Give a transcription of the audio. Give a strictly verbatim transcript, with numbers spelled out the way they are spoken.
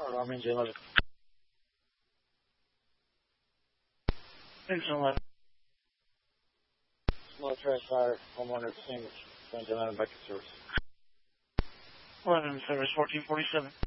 I'm engine eleven. Engine eleven. Small trash fire, homeowner extinguished. Engine eleven back to service. eleven service, fourteen forty-seven.